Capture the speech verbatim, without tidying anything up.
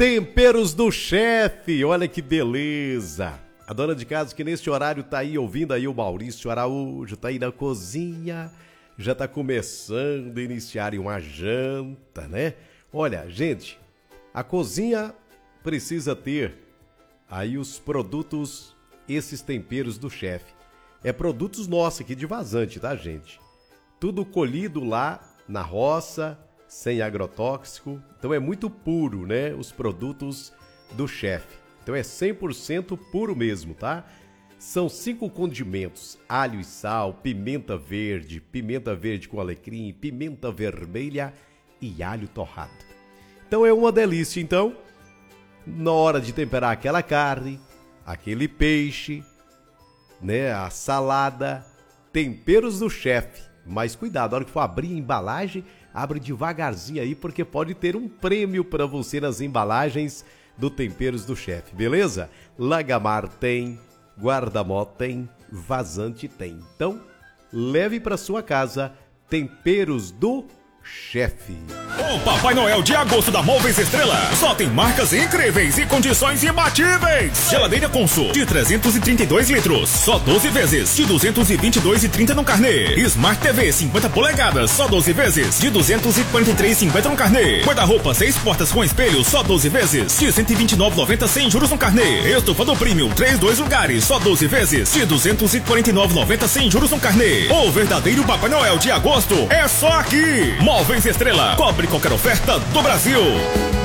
Temperos do Chefe, olha que beleza. A dona de casa que neste horário tá aí ouvindo aí o Maurício Araújo, tá aí na cozinha, já tá começando a iniciar uma janta, né? Olha, gente, a cozinha precisa ter aí os produtos, esses temperos do chefe. É produtos nossos aqui de Vazante, tá, gente? Tudo colhido lá na roça, sem agrotóxico. Então é muito puro, né? Os produtos do chefe. Então é cem por cento puro mesmo, tá? São cinco condimentos: alho e sal, pimenta verde, pimenta verde com alecrim, pimenta vermelha e alho torrado. Então é uma delícia, então. Na hora de temperar aquela carne, aquele peixe, né, a salada, temperos do chefe. Mas cuidado, na hora que for abrir a embalagem, abre devagarzinho aí, porque pode ter um prêmio para você nas embalagens do Temperos do Chefe, beleza? Lagamar tem, Guardamó tem, Vazante tem. Então, leve para sua casa Temperos do Chefe. O Papai Noel de agosto da Móveis Estrela só tem marcas incríveis e condições imbatíveis. Geladeira Consul de trezentos e trinta e dois litros, só doze vezes, de duzentos e vinte e dois reais e trinta centavos no carnê. Smart T V cinquenta polegadas, só doze vezes, de duzentos e quarenta e três reais e cinquenta centavos no carnê. Guarda-roupa seis portas com espelho, só doze vezes, de cento e vinte e nove reais e noventa centavos sem juros no carnê. Estofado Premium três dois lugares, só doze vezes, de duzentos e quarenta e nove reais e noventa centavos sem juros no carnê. O verdadeiro Papai Noel de agosto é só aqui. Móveis Estrela, cobre qualquer oferta do Brasil.